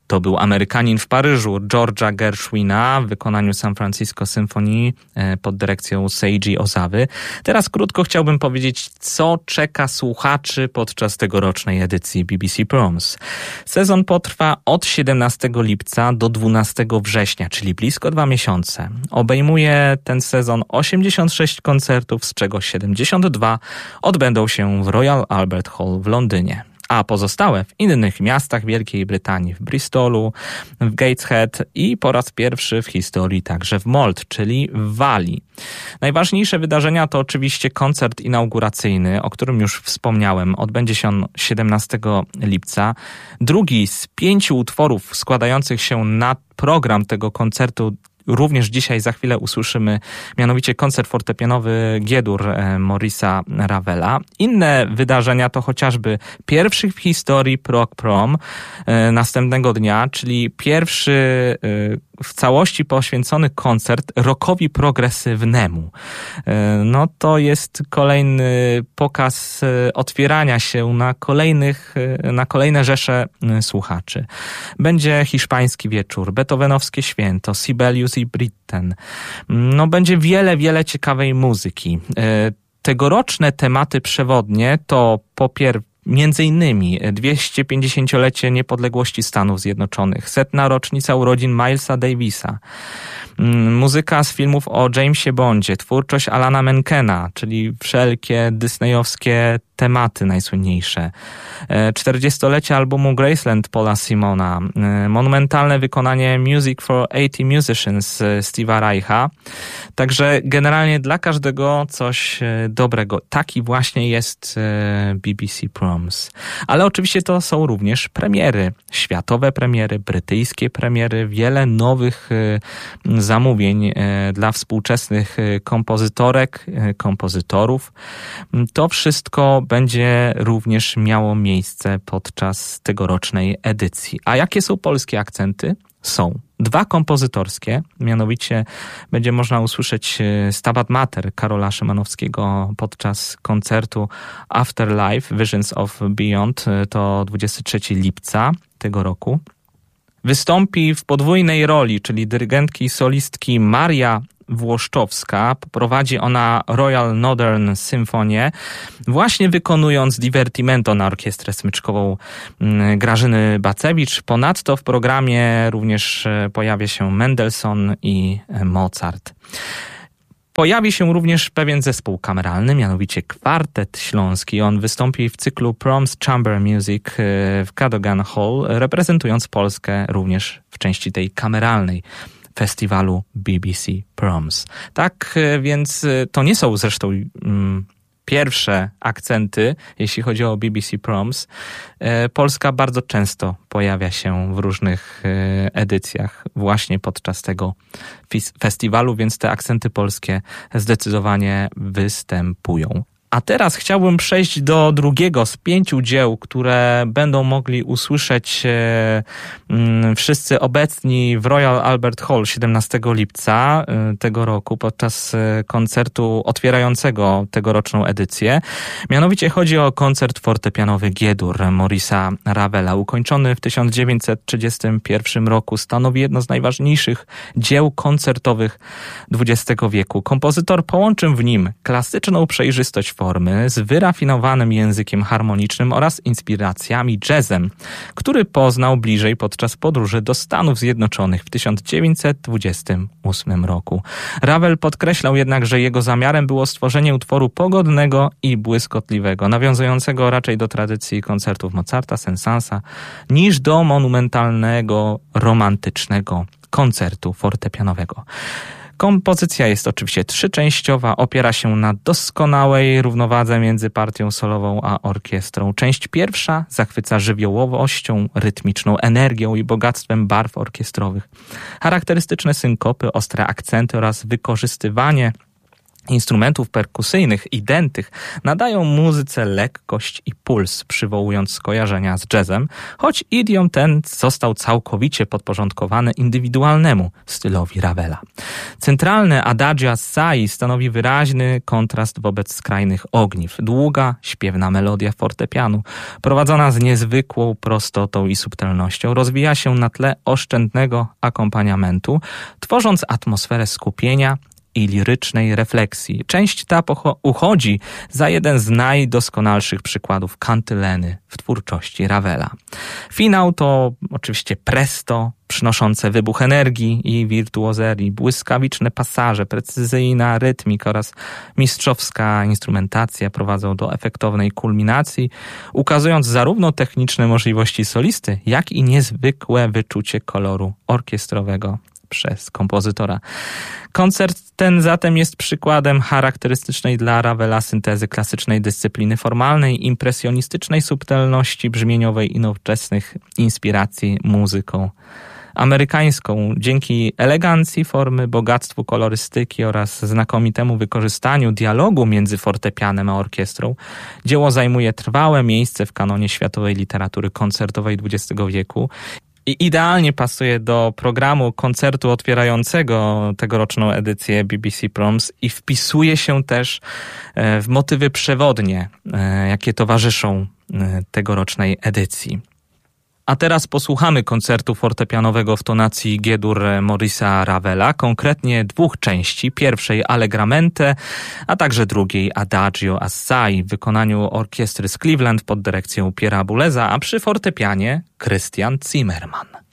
To był Amerykanin w Paryżu George'a Gershwina w wykonaniu San Francisco Symphony pod dyrekcją Seiji Ozawy. Teraz krótko chciałbym powiedzieć, co czeka słuchaczy podczas tegorocznej edycji BBC Proms. Sezon potrwa od 17 lipca do 12 września, czyli blisko 2 miesiące. Obejmuje ten sezon 86 koncertów, z czego 72 odbędą się w Royal Albert Hall w Londynie, a pozostałe w innych miastach Wielkiej Brytanii, w Bristolu, w Gateshead i po raz pierwszy w historii także w Mold, czyli w Walii. Najważniejsze wydarzenia to oczywiście koncert inauguracyjny, o którym już wspomniałem. Odbędzie się on 17 lipca. Drugi z 5 utworów składających się na program tego koncertu również dzisiaj za chwilę usłyszymy, mianowicie koncert fortepianowy G-dur Maurice'a Ravela. Inne wydarzenia to chociażby pierwszy w historii Prog Prom następnego dnia, czyli pierwszy w całości poświęcony koncert rockowi progresywnemu. No to jest kolejny pokaz otwierania się na kolejne rzesze słuchaczy. Będzie hiszpański wieczór, beethovenowskie święto, Sibelius i Britten. No będzie wiele ciekawej muzyki. Tegoroczne tematy przewodnie to między innymi 250-lecie niepodległości Stanów Zjednoczonych, 100. rocznica urodzin Milesa Davisa, muzyka z filmów o Jamesie Bondzie, twórczość Alana Menkena, czyli wszelkie disneyowskie tematy najsłynniejsze, 40-lecie albumu Graceland Paula Simona, monumentalne wykonanie Music for 80 Musicians Steve'a Reicha. Także generalnie dla każdego coś dobrego. Taki właśnie jest BBC Proms. Ale oczywiście to są również premiery, światowe premiery, brytyjskie premiery, wiele nowych zamówień dla współczesnych kompozytorek, kompozytorów. To wszystko będzie również miało miejsce podczas tegorocznej edycji. A jakie są polskie akcenty? Są 2 kompozytorskie, mianowicie będzie można usłyszeć Stabat Mater Karola Szymanowskiego podczas koncertu Afterlife Visions of Beyond, to 23 lipca tego roku. Wystąpi w podwójnej roli, czyli dyrygentki i solistki Maria Włoszczowska. Poprowadzi ona Royal Northern Symphonię, właśnie wykonując Divertimento na orkiestrę smyczkową Grażyny Bacewicz. Ponadto w programie również pojawia się Mendelssohn i Mozart. Pojawi się również pewien zespół kameralny, mianowicie Kwartet Śląski. On wystąpi w cyklu Proms Chamber Music w Cadogan Hall, reprezentując Polskę również w części tej kameralnej festiwalu BBC Proms. Tak więc to nie są zresztą pierwsze akcenty, jeśli chodzi o BBC Proms. Polska bardzo często pojawia się w różnych edycjach właśnie podczas tego festiwalu, więc te akcenty polskie zdecydowanie występują. A teraz chciałbym przejść do drugiego z 5 dzieł, które będą mogli usłyszeć wszyscy obecni w Royal Albert Hall 17 lipca tego roku podczas koncertu otwierającego tegoroczną edycję. Mianowicie chodzi o koncert fortepianowy G-dur Maurice'a Ravela. Ukończony w 1931 roku, stanowi jedno z najważniejszych dzieł koncertowych XX wieku. Kompozytor połączył w nim klasyczną przejrzystość formy z wyrafinowanym językiem harmonicznym oraz inspiracjami jazzem, który poznał bliżej podczas podróży do Stanów Zjednoczonych w 1928 roku. Ravel podkreślał jednak, że jego zamiarem było stworzenie utworu pogodnego i błyskotliwego, nawiązującego raczej do tradycji koncertów Mozarta, Saint-Saënsa, niż do monumentalnego, romantycznego koncertu fortepianowego. Kompozycja jest oczywiście 3-częściowa, opiera się na doskonałej równowadze między partią solową a orkiestrą. Część pierwsza zachwyca żywiołowością, rytmiczną energią i bogactwem barw orkiestrowych. Charakterystyczne synkopy, ostre akcenty oraz wykorzystywanie instrumentów perkusyjnych i dętych nadają muzyce lekkość i puls, przywołując skojarzenia z jazzem, choć idiom ten został całkowicie podporządkowany indywidualnemu stylowi Ravela. Centralne adagio assai stanowi wyraźny kontrast wobec skrajnych ogniw. Długa, śpiewna melodia fortepianu, prowadzona z niezwykłą prostotą i subtelnością, rozwija się na tle oszczędnego akompaniamentu, tworząc atmosferę skupienia i lirycznej refleksji. Część ta uchodzi za jeden z najdoskonalszych przykładów kantyleny w twórczości Ravela. Finał to oczywiście presto, przynoszące wybuch energii i wirtuozerii, błyskawiczne pasaże, precyzyjna rytmika oraz mistrzowska instrumentacja prowadzą do efektownej kulminacji, ukazując zarówno techniczne możliwości solisty, jak i niezwykłe wyczucie koloru orkiestrowego przez kompozytora. Koncert ten zatem jest przykładem charakterystycznej dla Ravela syntezy klasycznej dyscypliny formalnej, impresjonistycznej subtelności brzmieniowej i nowoczesnych inspiracji muzyką amerykańską. Dzięki elegancji formy, bogactwu kolorystyki oraz znakomitemu wykorzystaniu dialogu między fortepianem a orkiestrą, dzieło zajmuje trwałe miejsce w kanonie światowej literatury koncertowej XX wieku. I idealnie pasuje do programu koncertu otwierającego tegoroczną edycję BBC Proms i wpisuje się też w motywy przewodnie, jakie towarzyszą tegorocznej edycji. A teraz posłuchamy koncertu fortepianowego w tonacji G-dur Maurice'a Ravela, konkretnie dwóch części, pierwszej Allegramente, a także drugiej Adagio Assai w wykonaniu orkiestry z Cleveland pod dyrekcją Pierre'a Bouleza, a przy fortepianie Christian Zimmermann.